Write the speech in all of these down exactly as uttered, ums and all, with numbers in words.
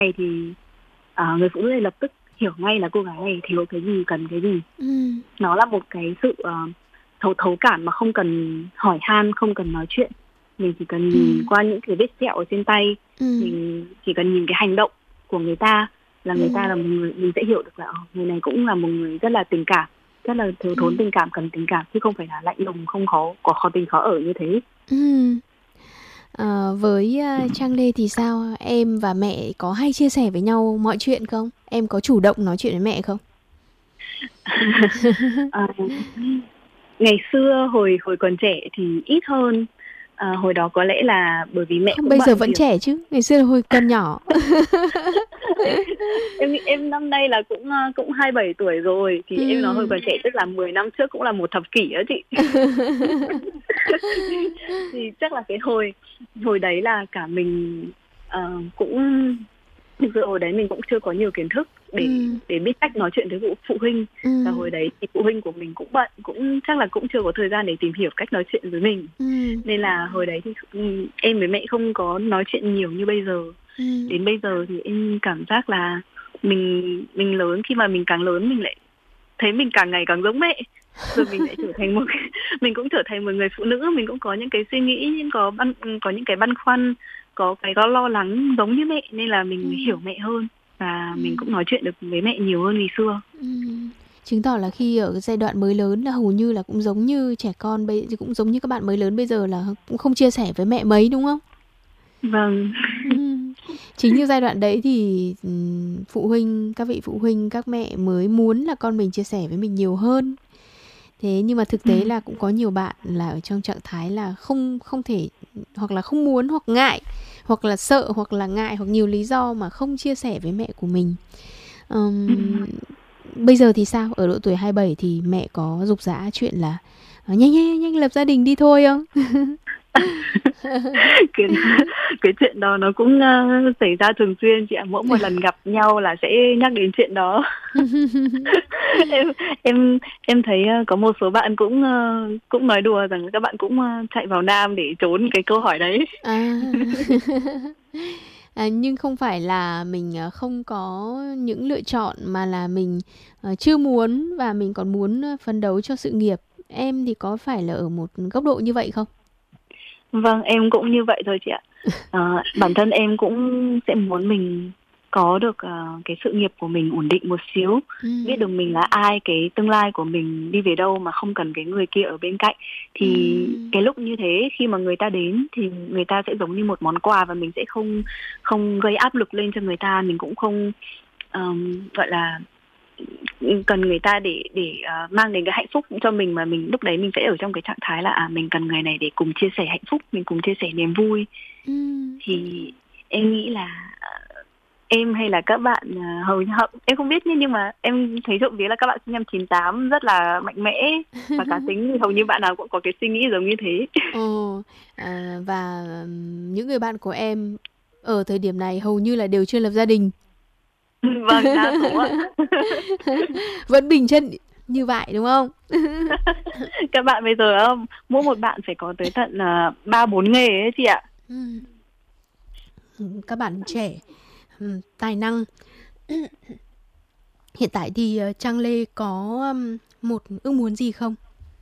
này thì uh, người phụ nữ này lập tức hiểu ngay là cô gái này thiếu cái gì, cần cái gì. Ừ. Nó là một cái sự uh, thấu thấu cảm mà không cần hỏi han, không cần nói chuyện. Mình chỉ cần nhìn Ừ. qua những cái vết sẹo ở trên tay, Ừ. mình chỉ cần nhìn cái hành động của người ta là người Ừ. ta là một người, mình sẽ hiểu được là người này cũng là một người rất là tình cảm, rất là thiếu thốn Ừ. tình cảm, cần tình cảm, chứ không phải là lạnh lùng, không khó, có khó tình khó ở như thế. Ừ. À, với uh, Trang Lê thì sao? Em và mẹ có hay chia sẻ với nhau mọi chuyện không? Em có chủ động nói chuyện với mẹ không? à, Ngày xưa hồi hồi còn trẻ thì ít hơn. À, hồi đó có lẽ là bởi vì mẹ Không, cũng bây giờ bận vẫn việc. trẻ chứ. Ngày xưa là hồi còn nhỏ. em em năm nay là cũng cũng hai mươi bảy tuổi rồi, thì Ừ. em nói hồi còn trẻ tức là mười năm trước cũng là một thập kỷ đó chị. Thì chắc là cái hồi hồi đấy là cả mình uh, cũng thực sự hồi đấy mình cũng chưa có nhiều kiến thức để Ừ. để biết cách nói chuyện với phụ phụ huynh. Ừ. Và hồi đấy thì phụ huynh của mình cũng bận, cũng chắc là cũng chưa có thời gian để tìm hiểu cách nói chuyện với mình. Ừ. Nên là hồi đấy thì um, em với mẹ không có nói chuyện nhiều như bây giờ. Ừ. Đến bây giờ thì em cảm giác là mình mình lớn, khi mà mình càng lớn mình lại thấy mình càng ngày càng giống mẹ. Rồi mình lại trở thành một mình cũng trở thành một người phụ nữ, mình cũng có những cái suy nghĩ, những có băn có những cái băn khoăn, có cái có lo lắng giống như mẹ, nên là mình Ừ. hiểu mẹ hơn và Ừ. mình cũng nói chuyện được với mẹ nhiều hơn ngày xưa. Ừ. Chứng tỏ là khi ở cái giai đoạn mới lớn là hầu như là cũng giống như trẻ con bây cũng giống như các bạn mới lớn bây giờ là cũng không chia sẻ với mẹ mấy, đúng không? Vâng. Ừ. Chính như giai đoạn đấy thì ừm, phụ huynh, các vị phụ huynh, các mẹ mới muốn là con mình chia sẻ với mình nhiều hơn. Thế nhưng mà thực tế là cũng có nhiều bạn là ở trong trạng thái là không không thể, hoặc là không muốn, hoặc ngại, hoặc là sợ, hoặc là ngại, hoặc nhiều lý do mà không chia sẻ với mẹ của mình. Ừm, Bây giờ thì sao? Ở độ tuổi hai mươi bảy thì mẹ có giục giã chuyện là "Ờ, nhanh nhanh nhanh lập gia đình đi thôi" không? cái cái chuyện đó nó cũng uh, xảy ra thường xuyên chị ạ. Mỗi một lần gặp nhau là sẽ nhắc đến chuyện đó. em em em thấy uh, có một số bạn cũng uh, cũng nói đùa rằng các bạn cũng uh, chạy vào Nam để trốn cái câu hỏi đấy. À. À, nhưng không phải là mình ờ, không có những lựa chọn, mà là mình ờ, chưa muốn và mình còn muốn ờ, phấn đấu cho sự nghiệp. Em thì có phải là ở một góc độ như vậy không? Vâng, em cũng như vậy thôi chị ạ. À, bản thân em cũng sẽ muốn mình có được uh, cái sự nghiệp của mình ổn định một xíu, Ừ. biết được mình là ai, cái tương lai của mình đi về đâu mà không cần cái người kia ở bên cạnh. Thì Ừ. cái lúc như thế, khi mà người ta đến thì người ta sẽ giống như một món quà, và mình sẽ không không gây áp lực lên cho người ta, mình cũng không um, gọi là cần người ta để để uh, mang đến cái hạnh phúc cho mình, mà mình lúc đấy mình sẽ ở trong cái trạng thái là à mình cần người này để cùng chia sẻ hạnh phúc, mình cùng chia sẻ niềm vui. Ừ. Thì em nghĩ là uh, em hay là các bạn uh, hầu như em không biết, nhưng mà em thấy trộm vía là các bạn sinh năm chín tám rất là mạnh mẽ và cá tính, thì hầu như bạn nào cũng có cái suy nghĩ giống như thế. Ồ, à, và ừm, những người bạn của em ở thời điểm này hầu như là đều chưa lập gia đình. Vâng, đa số ạ. Vẫn bình chân như vậy đúng không? Các bạn bây giờ um, mỗi một bạn phải có tới tận uh, ba bốn nghề ấy chị ạ. Ừ. Các bạn trẻ, ừm, tài năng. Hiện tại thì ờ, Trang Lê có um, một ước muốn gì không?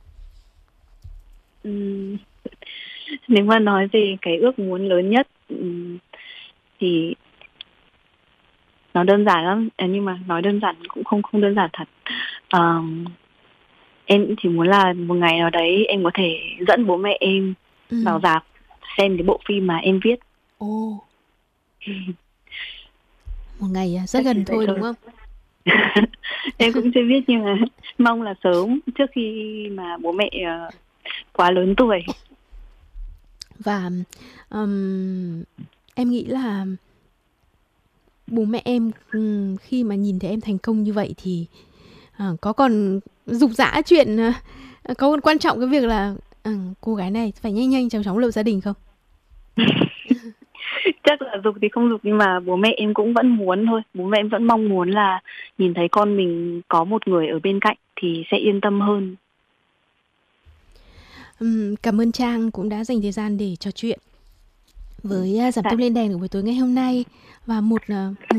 Ừm, Nếu mà nói về cái ước muốn lớn nhất ừm, thì nó đơn giản lắm, à, nhưng mà nói đơn giản cũng không không đơn giản thật. Ờm, em chỉ muốn là một ngày nào đấy em có thể dẫn bố mẹ em Ừ. vào rạp xem cái bộ phim mà em viết. Ồ, một ngày à, rất Chắc chỉ gần vậy thôi thôi. đúng không? Em cũng chưa biết, nhưng mà mong là sớm, trước khi mà bố mẹ uh, quá lớn tuổi. Và um, em nghĩ là bố mẹ em ừm, khi mà nhìn thấy em thành công như vậy thì à, có còn giục giã chuyện à, có còn quan trọng cái việc là à, cô gái này phải nhanh nhanh chóng chóng lập gia đình không? Chắc là dục thì không dục, nhưng mà bố mẹ em cũng vẫn muốn thôi. Bố mẹ em vẫn mong muốn là nhìn thấy con mình có một người ở bên cạnh thì sẽ yên tâm hơn. Ừm, cảm ơn Trang cũng đã dành thời gian để trò chuyện. với uh, giảm Dạ. tốc lên đèn của buổi tối ngày hôm nay, và một uh,